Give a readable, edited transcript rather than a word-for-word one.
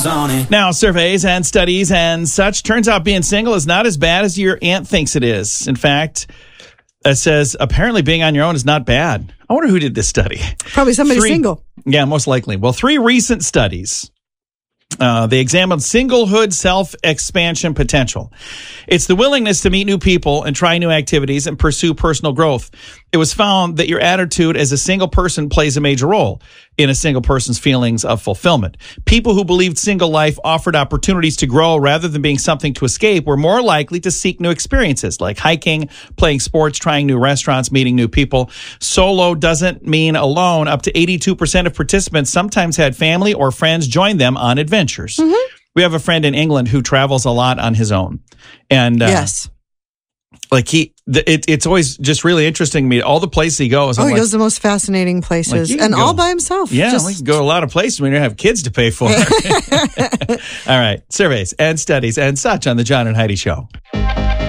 Now, surveys and studies and such, turns out being single is not as bad as your aunt thinks it is. In fact, it says apparently being on your own is not bad. I wonder who did this study. Probably somebody single. Yeah, most likely. Well, 3 recent studies. They examined singlehood self-expansion potential. It's the willingness to meet new people and try new activities and pursue personal growth. It was found that your attitude as a single person plays a major role in a single person's feelings of fulfillment. People who believed single life offered opportunities to grow rather than being something to escape were more likely to seek new experiences like hiking, playing sports, trying new restaurants, meeting new people. Solo doesn't mean alone. Up to 82% of participants sometimes had family or friends join them on adventures. Mm-hmm. We have a friend in England who travels a lot on his own. And yes. Like it's always just really interesting to me. All the places he goes. He goes to the most fascinating places and all by himself. Yeah, we can go to a lot of places when you have kids to pay for. All right. Surveys and studies and such on the John and Heidi Show.